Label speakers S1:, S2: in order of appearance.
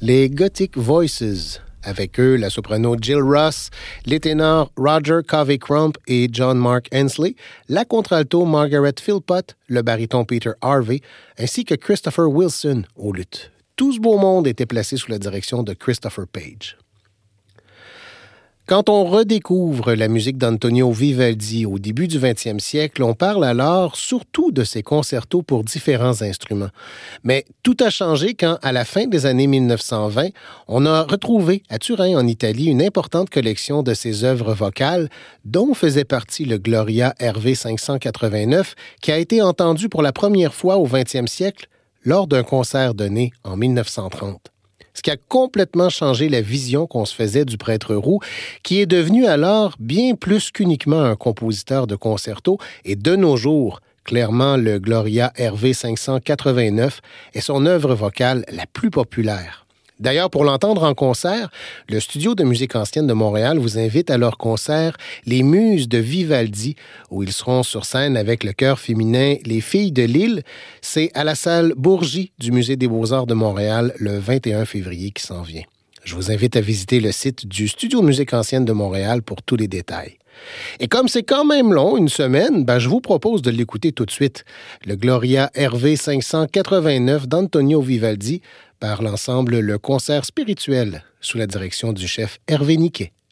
S1: Les Gothic Voices. Avec eux, la soprano Jill Ross, les ténors Roger Covey-Crump et John Mark Hensley, la contralto Margaret Philpott, le baryton Peter Harvey, ainsi que Christopher Wilson aux luttes. Tout ce beau monde était placé sous la direction de Christopher Page. Quand on redécouvre la musique d'Antonio Vivaldi au début du 20e siècle, on parle alors surtout de ses concertos pour différents instruments. Mais tout a changé quand, à la fin des années 1920, on a retrouvé à Turin, en Italie, une importante collection de ses œuvres vocales, dont faisait partie le Gloria RV 589, qui a été entendu pour la première fois au 20e siècle lors d'un concert donné en 1930. Ce qui a complètement changé la vision qu'on se faisait du prêtre roux, qui est devenu alors bien plus qu'uniquement un compositeur de concertos, et de nos jours, clairement, le Gloria RV 589 est son œuvre vocale la plus populaire. D'ailleurs, pour l'entendre en concert, le Studio de musique ancienne de Montréal vous invite à leur concert Les Muses de Vivaldi, où ils seront sur scène avec le chœur féminin Les Filles de Lille. C'est à la salle Bourgie du Musée des Beaux-Arts de Montréal le 21 février qui s'en vient. Je vous invite à visiter le site du Studio de musique ancienne de Montréal pour tous les détails. Et comme c'est quand même long, une semaine, je vous propose de l'écouter tout de suite. Le Gloria RV 589 d'Antonio Vivaldi par l'ensemble Le Concert spirituel sous la direction du chef Hervé Niquet.